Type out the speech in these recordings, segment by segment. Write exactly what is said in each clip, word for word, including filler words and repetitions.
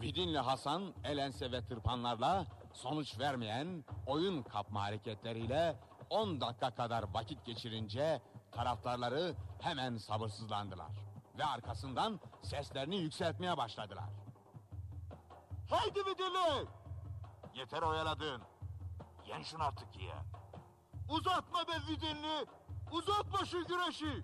Vidinli Hasan, elense ve tırpanlarla sonuç vermeyen oyun kapma hareketleriyle on dakika kadar vakit geçirince taraftarları hemen sabırsızlandılar. Ve arkasından seslerini yükseltmeye başladılar. Haydi Vidinli! Yeter oyaladın. Yen şunu artık ya. Uzatma be Vidinli! Uzatma şu güreşi!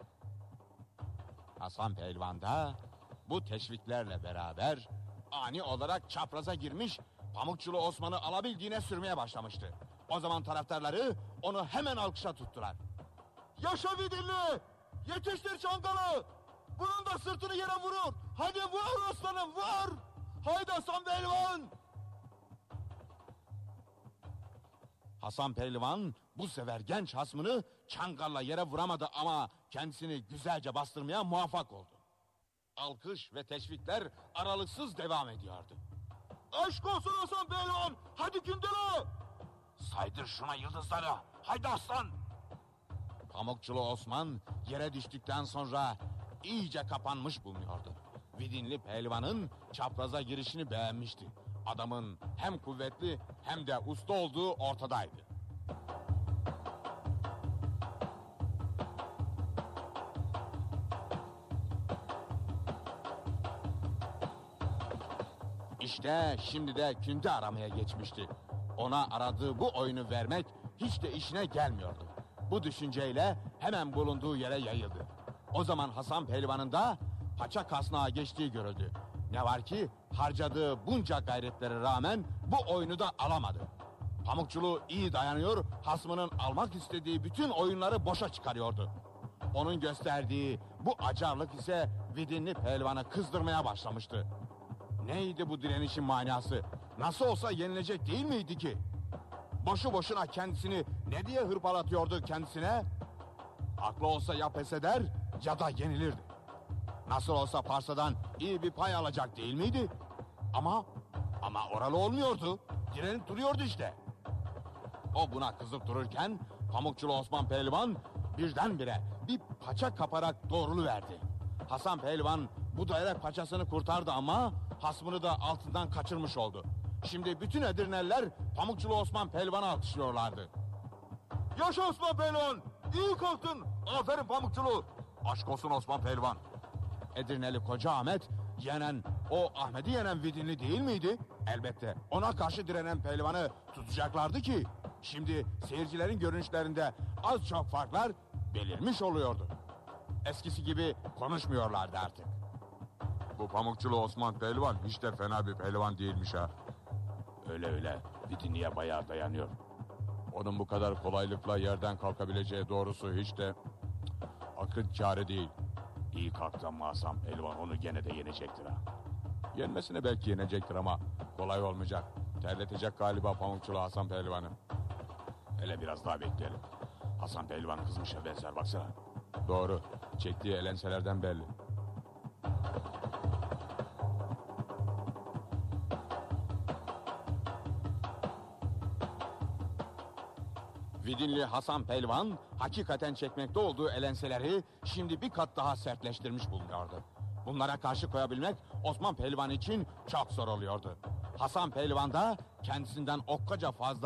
Hasan Pehlivan da bu teşviklerle beraber ani olarak çapraza girmiş, Pamukçulu Osman'ı alabildiğine sürmeye başlamıştı. O zaman taraftarları onu hemen alkışa tuttular. Yaşa Vidinli! Yetiştir Çangalı! Bunun da sırtını yere vurur! Hadi vur aslanım vur! Haydi Hasan Pehlivan! Hasan Pehlivan bu sefer genç hasmını çangalla yere vuramadı ama kendisini güzelce bastırmaya muvaffak oldu. Alkış ve teşvikler aralıksız devam ediyordu. Aşk olsun Hasan Pehlivan! Hadi Kündeli! Saydır şuna yıldızları. Haydi aslan. Pamukçulu Osman yere düştükten sonra iyice kapanmış bulunuyordu. Vidinli Pehlivan'ın çapraza girişini beğenmişti. Adamın hem kuvvetli hem de usta olduğu ortadaydı. İşte şimdi de Künde aramaya geçmişti. Ona aradığı bu oyunu vermek hiç de işine gelmiyordu. Bu düşünceyle hemen bulunduğu yere yayıldı. O zaman Hasan Pehlivan'ın da paça kasnağa geçtiği görüldü. Ne var ki harcadığı bunca gayretlere rağmen bu oyunu da alamadı. Pamukçulu iyi dayanıyor, hasmının almak istediği bütün oyunları boşa çıkarıyordu. Onun gösterdiği bu acarlık ise Vidinli Pehlivan'ı kızdırmaya başlamıştı. Neydi bu direnişin manası? Nasıl olsa yenilecek değil miydi ki? Boşu boşuna kendisini ne diye hırpalatıyordu kendisine? Aklı olsa ya pes eder ya da yenilirdi. Nasıl olsa Parsa'dan iyi bir pay alacak değil miydi? Ama ama oralı olmuyordu. Direnip duruyordu işte. O buna kızıp dururken Pamukçulu Osman Pehlivan birdenbire bir paça kaparak doğruluverdi. Hasan Pehlivan bu dayarak paçasını kurtardı ama hasmını da altından kaçırmış oldu. Şimdi bütün Edirneliler Pamukçulu Osman Pehlivan'ı alkışlıyorlardı. Yaşa Osman Pehlivan! İyi kalktın! Aferin Pamukçulu! Aşk olsun Osman Pehlivan. Edirneli Koca Ahmet yenen o Ahmet'i yenen Vidinli değil miydi? Elbette ona karşı direnen Pehlivan'ı tutacaklardı ki şimdi seyircilerin görünüşlerinde az çok farklar belirmiş oluyordu. Eskisi gibi konuşmuyorlardı artık. Bu Pamukçulu Osman Pehlivan hiç de fena bir pehlivan değilmiş ha. Öyle öyle Vidinli'ye bayağı dayanıyor. Onun bu kadar kolaylıkla yerden kalkabileceği doğrusu hiç de akıl kârı değil. İyi kalktı ama Hasan Pehlivan onu gene de yenecektir ha. Yenmesine belki yenecektir ama kolay olmayacak. Terletecek galiba Pamukçulu Hasan Pehlivan'ı. Hele biraz daha bekleyelim. Hasan Pehlivan kızmışa benzer baksana. Doğru. Çektiği elenselerden belli. Vidinli Hasan Pehlivan hakikaten çekmekte olduğu elenseleri şimdi bir kat daha sertleştirmiş bulunuyordu. Bunlara karşı koyabilmek Osman Pehlivan için çok zor oluyordu. Hasan Pehlivan da kendisinden okkaca fazla